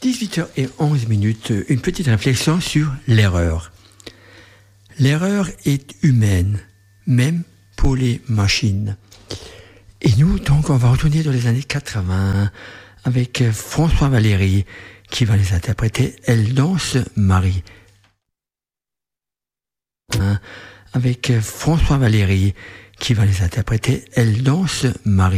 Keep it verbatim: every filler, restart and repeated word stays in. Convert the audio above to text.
dix-huit heures onze minutes, une petite réflexion sur l'erreur. L'erreur est humaine, même pour les machines. Et nous, donc, on va retourner dans les années quatre-vingts avec François Valéry qui va les interpréter. Elle danse Marie. Avec François Valéry qui va les interpréter. Elle danse Marie.